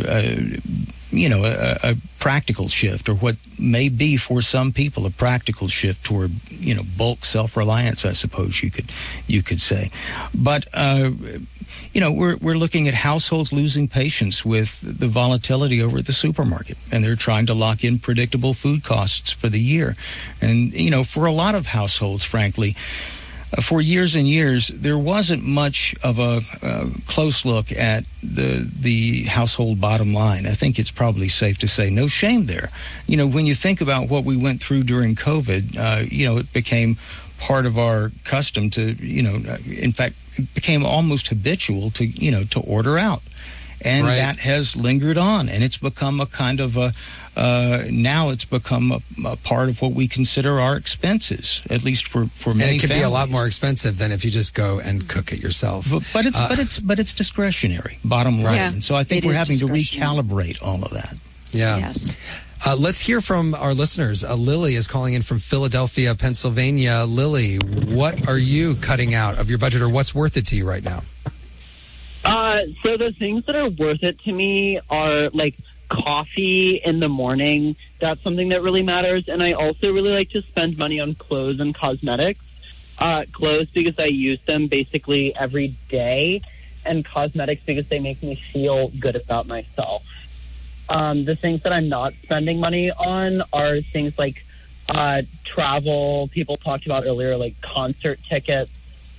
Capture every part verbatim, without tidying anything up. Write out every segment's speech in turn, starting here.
uh, you know, a, a practical shift, or what may be for some people a practical shift toward, you know, bulk self-reliance, I suppose you could you could say. But uh, you know, we're we're looking at households losing patience with the volatility over at the supermarket, and they're trying to lock in predictable food costs for the year. And you know, for a lot of households, frankly, Uh, for years and years, there wasn't much of a uh, close look at the the household bottom line. I think it's probably safe to say no shame there. You know, when you think about what we went through during COVID, uh, you know, it became part of our custom to, you know, in fact, it became almost habitual to, you know, to order out. And right. that has lingered on, and it's become a kind of a, uh, now it's become a, a part of what we consider our expenses, at least for, for many And it can families. be a lot more expensive than if you just go and cook it yourself. But, but it's uh, but it's but it's discretionary, bottom line. Yeah, and so I think it we're is having to discretionary. recalibrate all of that. Yeah. Yes. Uh, let's hear from our listeners. Uh, Lily is calling in from Philadelphia, Pennsylvania. Lily, what are you cutting out of your budget, or what's worth it to you right now? Uh, so the things that are worth it to me are like coffee in the morning. That's something that really matters. And I also really like to spend money on clothes and cosmetics. Uh, clothes because I use them basically every day, and cosmetics because they make me feel good about myself. Um, the things that I'm not spending money on are things like uh, travel. People talked about earlier, like concert tickets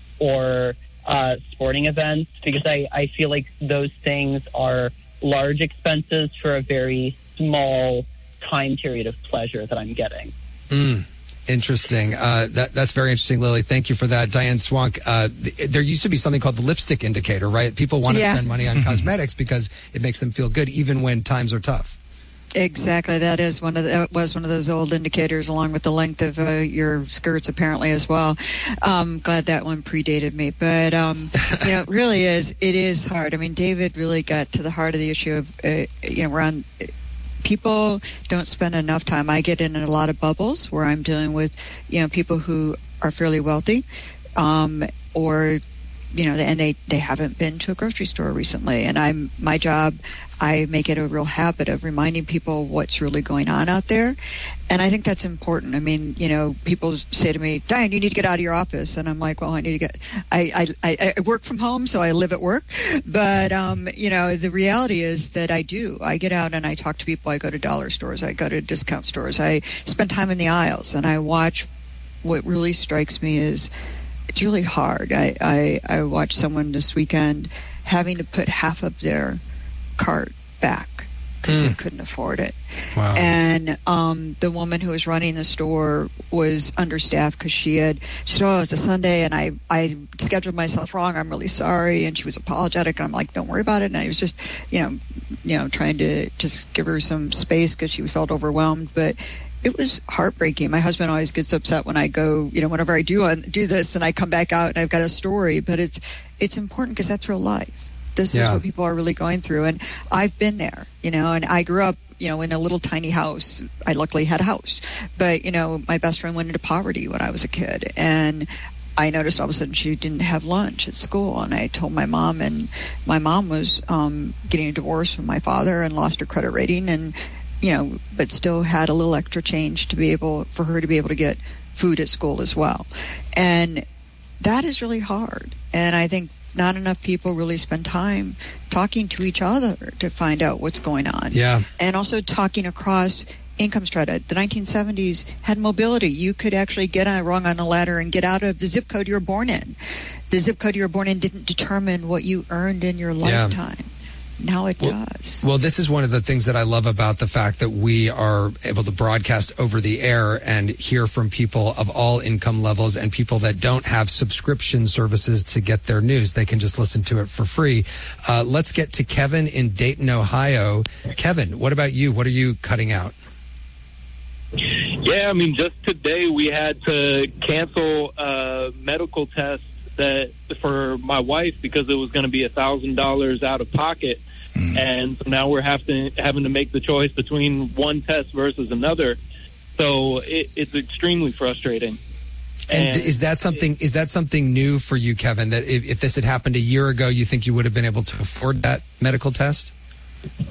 or uh, sporting events, because I, I feel like those things are large expenses for a very small time period of pleasure that I'm getting. Mm, interesting. Uh, that, that's very interesting, Lily. Thank you for that. Diane Swank, uh, th- there used to be something called the lipstick indicator, right? People want to Yeah. spend money on cosmetics because it makes them feel good even when times are tough. Exactly. That is one of the, that was one of those old indicators, along with the length of uh, your skirts, apparently, as well. Um, glad that one predated me. But, um, you know, it really is, it is hard. I mean, David really got to the heart of the issue of, uh, you know, around people don't spend enough time. I get in a lot of bubbles where I'm dealing with, you know, people who are fairly wealthy, um, or, you know, and they, they haven't been to a grocery store recently. And I'm, my job, I make it a real habit of reminding people what's really going on out there. And I think that's important. I mean, you know, people say to me, Diane, you need to get out of your office. And I'm like, well, I need to get, I, I, I work from home, so I live at work. But, um, you know, the reality is that I do. I get out and I talk to people. I go to dollar stores. I go to discount stores. I spend time in the aisles, and I watch. What really strikes me is it's really hard. I, I, I watched someone this weekend having to put half of their cart back because Mm. they couldn't afford it. Wow. And um, the woman who was running the store was understaffed because she had, she said, oh, it's a Sunday and I, I scheduled myself wrong. I'm really sorry. And she was apologetic. And I'm like, don't worry about it. And I was just, you know, you know, trying to just give her some space because she felt overwhelmed. But it was heartbreaking. My husband always gets upset when I go, you know, whenever I do do this and I come back out and I've got a story. But it's it's important because that's real life. This Yeah. is what people are really going through. And I've been there, you know, and I grew up, you know, in a little tiny house. I luckily had a house. But, you know, my best friend went into poverty when I was a kid. And I noticed all of a sudden she didn't have lunch at school. And I told my mom, and my mom was um, getting a divorce from my father and lost her credit rating, and, you know, but still had a little extra change to be able, for her to be able to get food at school as well. And that is really hard. And I think not enough people really spend time talking to each other to find out what's going on. Yeah. And also talking across income strata. The nineteen seventies had mobility. You could actually get on, wrong on a ladder and get out of the zip code you were born in. The zip code you were born in didn't determine what you earned in your Yeah. lifetime. Now it Well, does. Well, this is one of the things that I love about the fact that we are able to broadcast over the air and hear from people of all income levels and people that don't have subscription services to get their news. They can just listen to it for free. Uh, let's get to Kevin in Dayton, Ohio. Kevin, what about you? What are you cutting out? Yeah, I mean, just today we had to cancel a medical test that for my wife because it was going to be a thousand dollars out of pocket. Mm. And so now we're have to, having to make the choice between one test versus another. So it, it's extremely frustrating. And, And is that something? Is that something new for you, Kevin? That if, if this had happened a year ago, you think you would have been able to afford that medical test?